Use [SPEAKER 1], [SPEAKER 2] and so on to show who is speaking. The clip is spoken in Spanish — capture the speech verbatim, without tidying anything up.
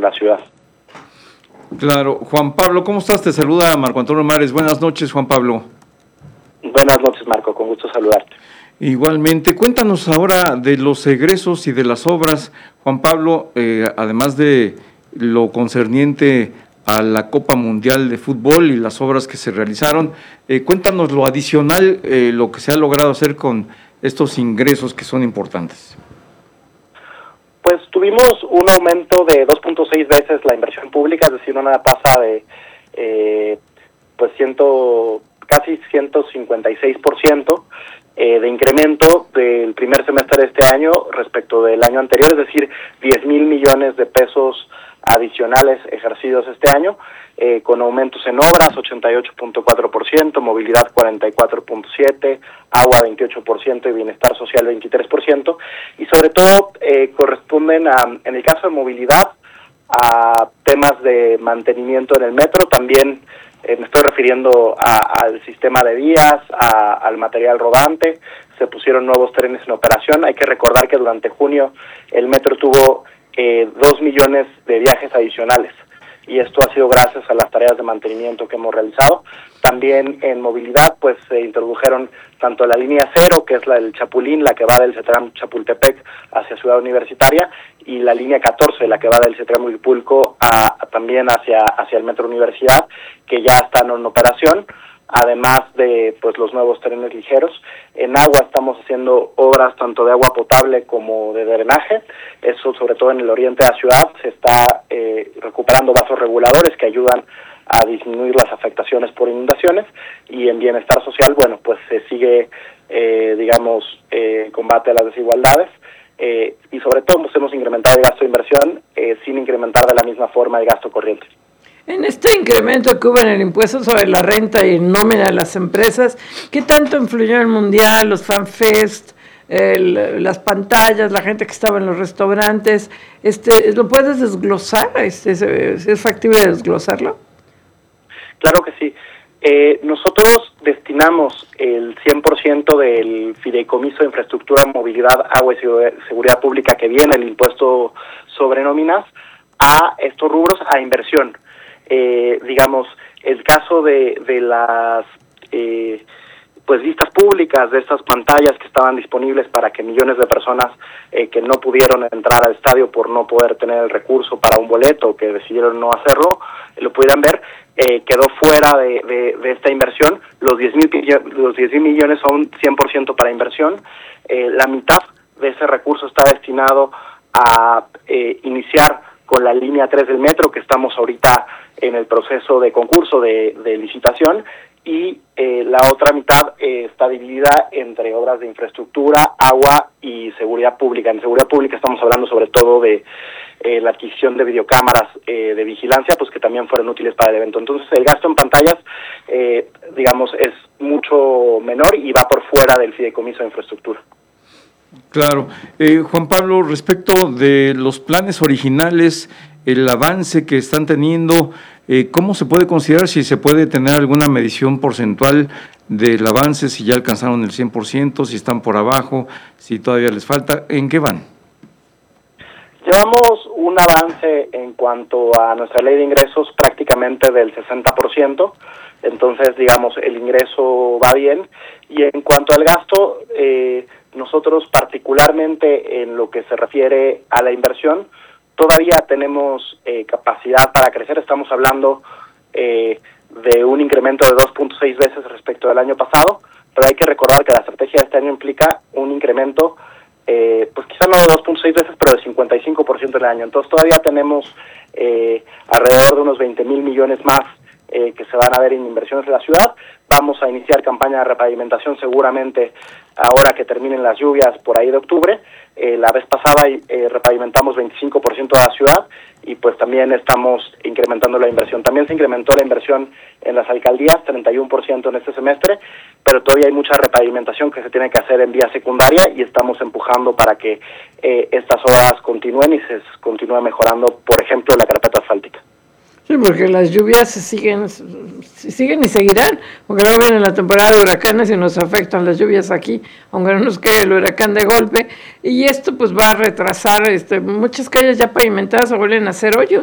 [SPEAKER 1] la ciudad.
[SPEAKER 2] Claro. Juan Pablo, ¿cómo estás? Te saluda Marco Antonio Mares. Buenas noches, Juan Pablo.
[SPEAKER 1] Buenas noches, Marco, con gusto saludarte.
[SPEAKER 2] Igualmente, cuéntanos ahora de los egresos y de las obras, Juan Pablo, eh, además de lo concerniente a la Copa Mundial de Fútbol y las obras que se realizaron, eh, cuéntanos lo adicional, eh, lo que se ha logrado hacer con estos ingresos que son importantes.
[SPEAKER 1] Pues tuvimos un aumento de dos punto seis veces la inversión pública, es decir, una tasa de eh, pues ciento, casi ciento cincuenta y seis por ciento eh, de incremento del primer semestre de este año respecto del año anterior, es decir, diez mil millones de pesos adicionales ejercidos este año, eh, con aumentos en obras ochenta y ocho punto cuatro por ciento, movilidad cuarenta y cuatro punto siete por ciento, agua veintiocho por ciento y bienestar social veintitrés por ciento, y sobre todo eh, corresponden a, en el caso de movilidad, a temas de mantenimiento en el metro, también eh, me estoy refiriendo a, al sistema de vías, a, al material rodante, se pusieron nuevos trenes en operación. Hay que recordar que durante junio el metro tuvo Eh, dos millones de viajes adicionales, y esto ha sido gracias a las tareas de mantenimiento que hemos realizado. También en movilidad pues se introdujeron tanto la línea cero, que es la del Chapulín, la que va del CETRAM Chapultepec hacia Ciudad Universitaria, y la línea catorce, la que va del CETRAM Huipulco a, a, también hacia, hacia el Metro Universidad, que ya están en operación, además de pues los nuevos trenes ligeros. En agua estamos haciendo obras tanto de agua potable como de drenaje, eso sobre todo en el oriente de la ciudad. Se está eh, recuperando vasos reguladores que ayudan a disminuir las afectaciones por inundaciones, y en bienestar social, bueno, pues se sigue, eh, digamos, eh, combate a las desigualdades, eh, y sobre todo pues hemos incrementado el gasto de inversión eh, sin incrementar de la misma forma el gasto corriente.
[SPEAKER 3] En este incremento que hubo en el impuesto sobre la renta y nómina de las empresas, ¿qué tanto influyó el Mundial, los FanFest, el, las pantallas, la gente que estaba en los restaurantes? Este, ¿lo puedes desglosar? Este, ¿Es, es factible desglosarlo?
[SPEAKER 1] Claro que sí. Eh, nosotros destinamos el cien por ciento del fideicomiso de infraestructura, movilidad, agua y seguridad pública que viene el impuesto sobre nóminas a estos rubros, a inversión. Eh, digamos, el caso de, de las eh, pues vistas públicas, de estas pantallas que estaban disponibles para que millones de personas eh, que no pudieron entrar al estadio por no poder tener el recurso para un boleto, o que decidieron no hacerlo, eh, lo pudieran ver, eh, quedó fuera de, de, de esta inversión. Los diez mil los diez mil millones son cien por ciento para inversión. Eh, la mitad de ese recurso está destinado a eh, iniciar con la línea tres del metro, que estamos ahorita en el proceso de concurso de, de licitación, y eh, la otra mitad eh, está dividida entre obras de infraestructura, agua y seguridad pública. En seguridad pública estamos hablando sobre todo de eh, la adquisición de videocámaras eh, de vigilancia, pues que también fueron útiles para el evento. Entonces el gasto en pantallas, eh, digamos, es mucho menor y va por fuera del fideicomiso de infraestructura.
[SPEAKER 2] Claro. Eh, Juan Pablo, respecto de los planes originales, el avance que están teniendo, eh, ¿cómo se puede considerar, si se puede tener alguna medición porcentual del avance, si ya alcanzaron el cien por ciento, si están por abajo, si todavía les falta? ¿En qué van?
[SPEAKER 1] Llevamos un avance en cuanto a nuestra ley de ingresos prácticamente del sesenta por ciento, entonces digamos el ingreso va bien, y en cuanto al gasto, eh, nosotros particularmente en lo que se refiere a la inversión, todavía tenemos eh, capacidad para crecer. Estamos hablando eh, de un incremento de dos punto seis veces respecto del año pasado, pero hay que recordar que la estrategia de este año implica un incremento, eh, pues quizá no de dos punto seis veces, pero de cincuenta y cinco por ciento en el año. Entonces todavía tenemos eh, alrededor de unos veinte mil millones más eh, que se van a ver en inversiones de la ciudad. Vamos a iniciar campaña de repavimentación seguramente ahora que terminen las lluvias por ahí de octubre. Eh, la vez pasada eh, repavimentamos veinticinco por ciento de la ciudad, y pues también estamos incrementando la inversión. También se incrementó la inversión en las alcaldías, treinta y uno por ciento en este semestre, pero todavía hay mucha repavimentación que se tiene que hacer en vía secundaria, y estamos empujando para que eh, estas obras continúen y se continúe mejorando, por ejemplo, la carpeta asfáltica.
[SPEAKER 3] Sí, porque las lluvias siguen, siguen y seguirán, aunque no viene la temporada de huracanes y nos afectan las lluvias aquí, aunque no nos quede el huracán de golpe, y esto pues va a retrasar este, muchas calles ya pavimentadas, se vuelven a hacer hoyos.